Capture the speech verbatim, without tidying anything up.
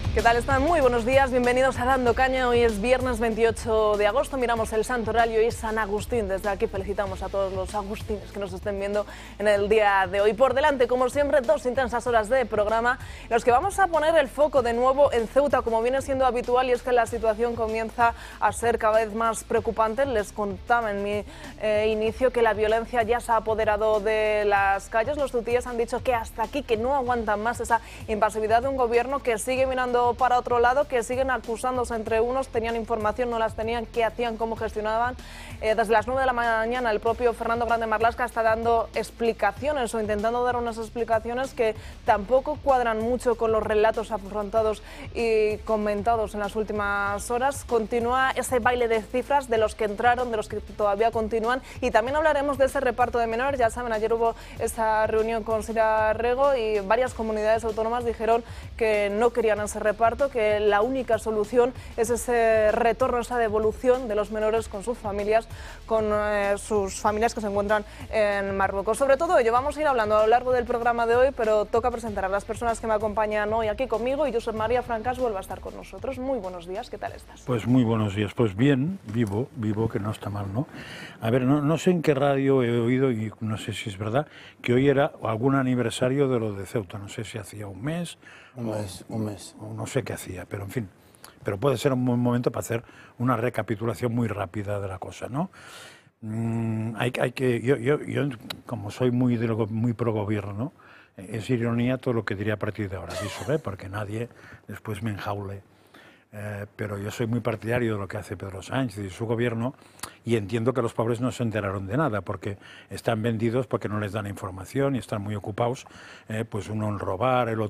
¿Qué tal están? Muy buenos días, bienvenidos a Dando Caña. Hoy es viernes veintiocho de agosto, miramos el santoral y hoy es San Agustín. Desde aquí felicitamos a todos los agustines que nos estén viendo en el día de hoy. Por delante, como siempre, dos intensas horas de programa, en los que vamos a poner el foco de nuevo en Ceuta, como viene siendo habitual, y es que la situación comienza a ser cada vez más preocupante. Les contaba en mi eh, inicio que la violencia ya se ha apoderado de las calles. Los ceutíes han dicho que hasta aquí, que no aguantan más esa impasividad de un gobierno que sigue mirando para otro lado, que siguen acusándose entre unos, tenían información, no las tenían, qué hacían, cómo gestionaban. Eh, desde las nueve de la mañana el propio Fernando Grande Marlaska está dando explicaciones o intentando dar unas explicaciones que tampoco cuadran mucho con los relatos afrontados y comentados en las últimas horas. Continúa ese baile de cifras de los que entraron, de los que todavía continúan, y también hablaremos de ese reparto de menores. Ya saben, ayer hubo esa reunión con Sira Rego y varias comunidades autónomas dijeron que no querían ese reparto, que la única solución es ese retorno, esa devolución de los menores con sus familias, con eh, sus familias que se encuentran en Marruecos. Sobre todo ello vamos a ir hablando a lo largo del programa de hoy, pero toca presentar a las personas que me acompañan hoy aquí conmigo, y Josep María Francas vuelve a estar con nosotros. Muy buenos días, ¿qué tal estás? Pues muy buenos días, pues bien, vivo, vivo, que no está mal, ¿no? A ver, no, no sé en qué radio he oído, y no sé si es verdad, que hoy era algún aniversario de lo de Ceuta, no sé si hacía un mes, un mes, un mes. o no sé qué hacía, pero en fin, pero puede ser un buen momento para hacer una recapitulación muy rápida de la cosa, ¿no? Mm, hay, hay que, yo, yo, yo, como soy muy, de lo, muy pro gobierno, ¿no? Es ironía todo lo que diría a partir de ahora, ¿sí? ¿eh? Porque nadie después me enjaule. Eh, pero yo soy muy partidario de lo que hace Pedro Sánchez y su gobierno, y entiendo que los pobres no se enteraron de nada porque están vendidos, porque no les dan información y están muy ocupados, eh, pues uno en robar, el otro